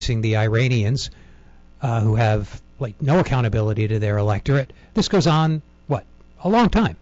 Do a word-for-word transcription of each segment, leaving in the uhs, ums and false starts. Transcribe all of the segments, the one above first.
the Iranians, uh, who have like no accountability to their electorate. This goes on, what, a long time.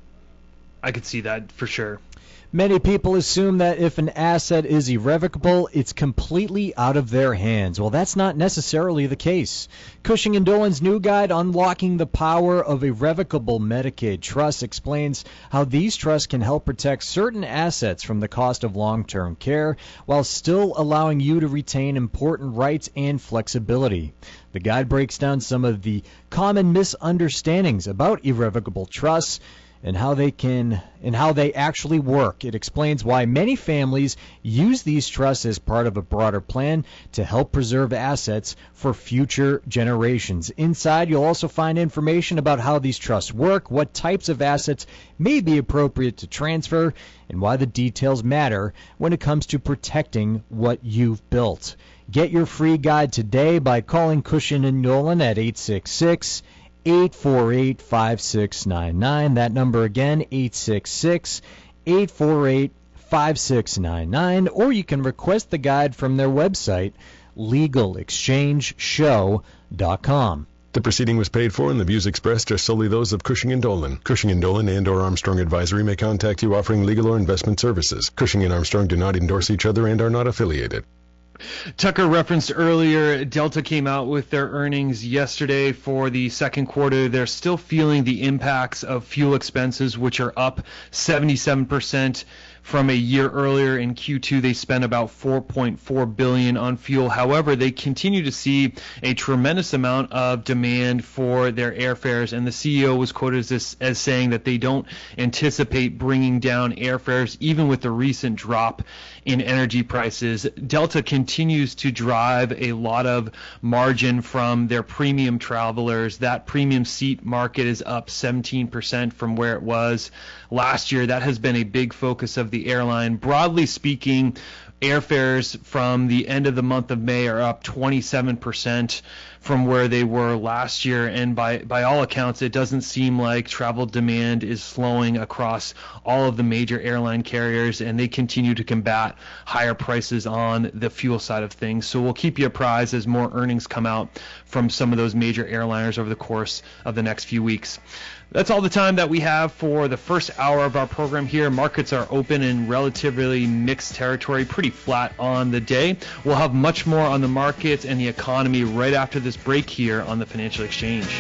I could see that for sure. Many people assume that if an asset is irrevocable, it's completely out of their hands. Well, that's not necessarily the case. Cushing and Dolan's new guide, Unlocking the Power of Irrevocable Medicaid Trusts, explains how these trusts can help protect certain assets from the cost of long-term care while still allowing you to retain important rights and flexibility. The guide breaks down some of the common misunderstandings about irrevocable trusts and how they can and how they actually work. It explains why many families use these trusts as part of a broader plan to help preserve assets for future generations. Inside, you'll also find information about how these trusts work, what types of assets may be appropriate to transfer, and why the details matter when it comes to protecting what you've built. Get your free guide today by calling Cushing and Dolan at eight six six, eight four eight, five six nine nine. That number again, eight six six, eight four eight, five six nine nine. Or you can request the guide from their website, legal exchange show dot com. The proceeding was paid for and the views expressed are solely those of Cushing and Dolan. Cushing and Dolan and or Armstrong Advisory may contact you offering legal or investment services. Cushing and Armstrong do not endorse each other and are not affiliated. Tucker referenced earlier, Delta came out with their earnings yesterday for the second quarter. They're still feeling the impacts of fuel expenses, which are up seventy-seven percent from a year earlier. In Q two, they spent about four point four billion dollars on fuel. However, they continue to see a tremendous amount of demand for their airfares, and the C E O was quoted as, this, as saying that they don't anticipate bringing down airfares even with the recent drop in energy prices. Delta continues to drive a lot of margin from their premium travelers. That premium seat market is up seventeen percent from where it was last year. That has been a big focus of the airline. Broadly speaking, airfares from the end of the month of May are up twenty-seven percent from where they were last year, and by, by all accounts, it doesn't seem like travel demand is slowing across all of the major airline carriers, and they continue to combat higher prices on the fuel side of things. So we'll keep you apprised as more earnings come out from some of those major airliners over the course of the next few weeks. That's all the time that we have for the first hour of our program here. Markets are open in relatively mixed territory, pretty flat on the day. We'll have much more on the markets and the economy right after this break here on the Financial Exchange.